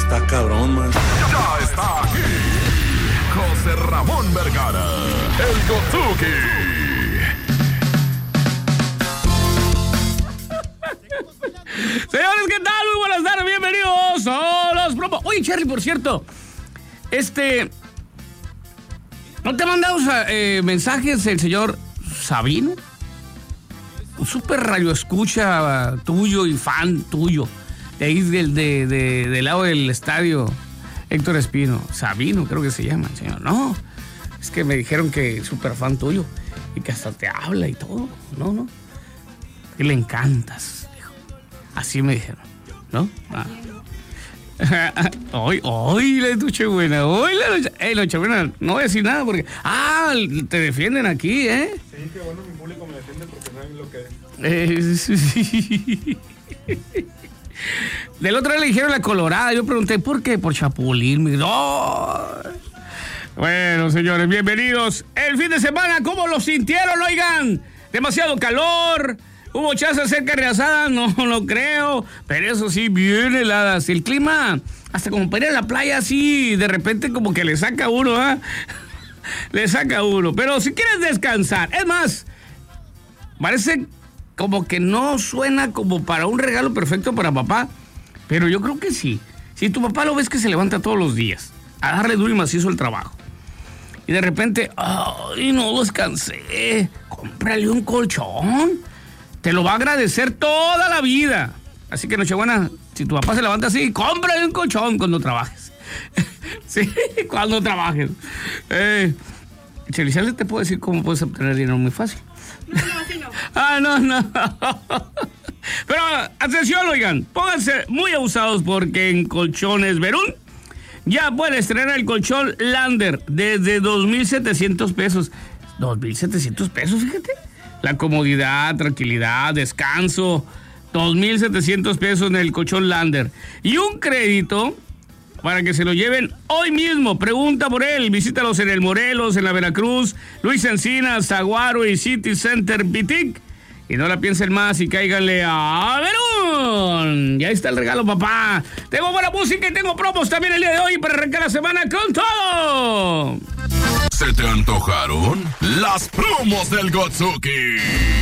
Está cabrón, man. Ya está aquí José Ramón Vergara, el Gotsuki. Señores, ¿qué tal? Muy buenas tardes, bienvenidos a los promos. Oye, Charlie, por cierto, ¿no te ha mandado mensajes el señor Sabino? Un súper radio escucha tuyo y fan tuyo. De ahí del lado del estadio Héctor Espino. Sabino, creo que se llama el señor. No, es que me dijeron que es súper fan tuyo y que hasta te habla y todo. No. Y le encantas, dijo. Así me dijeron, ¿no? Hoy la Nochebuena, Nochebuena, no voy a decir nada porque... te defienden aquí, ¿eh? Sí, que bueno, mi público me defiende porque saben lo que es. Del otro día le dijeron la Colorada, yo pregunté, ¿por qué? Por Chapulín, me dijo, no. Bueno, señores, bienvenidos. El fin de semana, ¿cómo lo sintieron, oigan? Demasiado calor... ¿Hubo chance de hacer carne asada? No creo. Pero eso sí, bien heladas. El clima, hasta como para ir a la playa así, de repente como que le saca uno, ¿ah? Le saca uno. Pero si quieres descansar, es más, parece como que no suena como para un regalo perfecto para papá. Pero yo creo que sí. Si tu papá lo ves que se levanta todos los días a darle duro y macizo el trabajo. Y de repente, no descansé. Cómprale un colchón. Te lo va a agradecer toda la vida. Así que Nochebuena, si tu papá se levanta así, cómprale un colchón cuando trabajes. Sí, cuando trabajes. Cheliciales, te puedo decir cómo puedes obtener dinero muy fácil. No, así no. No. Pero atención, oigan, pónganse muy abusados porque en Colchones Verún ya pueden estrenar el colchón Lander desde 2,700 pesos. 2,700 pesos, fíjate. La comodidad, tranquilidad, descanso, 2,700 pesos en el colchón Lander. Y un crédito para que se lo lleven hoy mismo. Pregunta por él. Visítalos en el Morelos, en la Veracruz, Luis Encinas, Saguaro y City Center Boutique. Y no la piensen más y cáiganle a Verún. Y ahí está el regalo, papá. Tengo buena música y tengo promos también el día de hoy para arrancar la semana con todo. ¿Se te antojaron las promos del Gotsuki?